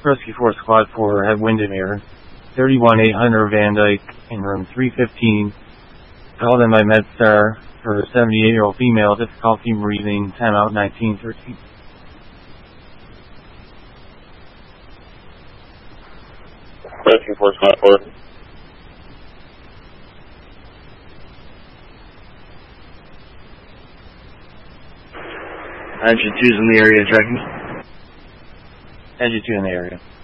Rescue Force Squad 4 have Windermere, 31800 Van Dyke, in room 315. Called in by MedStar for a 78-year-old female, difficulty breathing, timeout 1913. Rescue Force Squad 4. Engine 2's in the area, tracking. Engine 2 in the area.